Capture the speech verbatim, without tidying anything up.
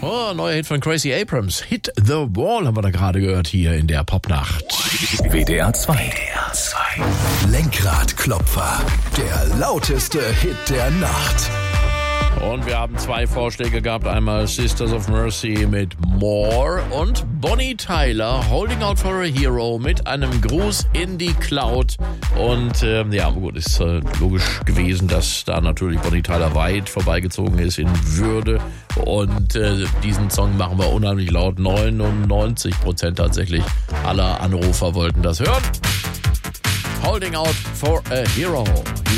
Oh, neuer Hit von Crazy Abrams. Hit the Wall haben wir da gerade gehört hier in der Popnacht. W D R zwei. W D R zwei. Lenkradklopfer. Der lauteste Hit der Nacht. Und wir haben zwei Vorschläge gehabt. Einmal Sisters of Mercy mit More und Bonnie Tyler, Holding Out for a Hero mit einem Gruß in die Cloud. Und ähm, ja, gut, ist äh, logisch gewesen, dass da natürlich Bonnie Tyler weit vorbeigezogen ist in Würde. Und äh, diesen Song machen wir unheimlich laut. neunundneunzig Prozent tatsächlich aller Anrufer wollten das hören. Holding Out for a Hero.